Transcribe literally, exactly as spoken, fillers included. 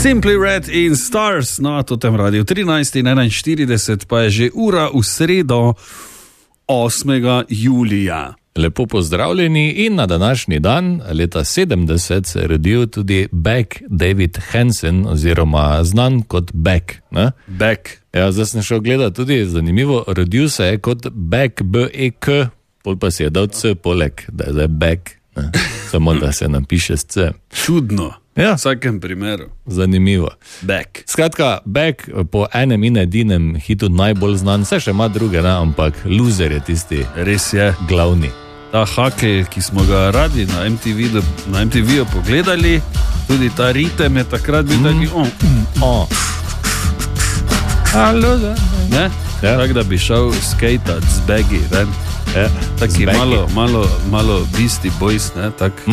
Simply Red in Stars, no, to tem radio trinajst in enainštirideset, pa je že ura v sredo osmega julija. Lepo pozdravljeni in na današnji dan, leta sedemdeset, se je rodil tudi Beck David Hansen, oziroma znan kot Beck. Ne? Beck. Ja, zdaj sem šel gledati tudi, zanimivo, rodil se je kot Beck, B E K, pol pa si je dal C poleg, da je zdaj Beck, ne? Samo da se napiše s C. Čudno. Ja. V vsakem primeru. Zanimivo. Beck. Skratka, Beck po enem in edinem hitu najbolj znan, vse še ima druge, ne? Ampak Loser je tisti. Res je. Glavni. Ta hakel, ki smo ga radi na M T V, na M T V-ju pogledali, tudi ta ritem je takrat bil mm. taki on. Mm. Oh. Halo, da. Ne? Ja. Tak, da bi šel skejtat z Baggy, ne? Ja. Taki malo, malo, malo Beastie Boys, ne? Tak.